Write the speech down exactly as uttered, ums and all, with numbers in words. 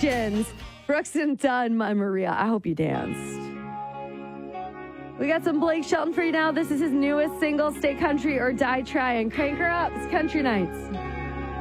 Legends. Brooks and Dunn, my Maria. I hope you danced. We got some Blake Shelton for you now. This is his newest single, Stay Country or Die Trying. Crank her up. It's Country Nights.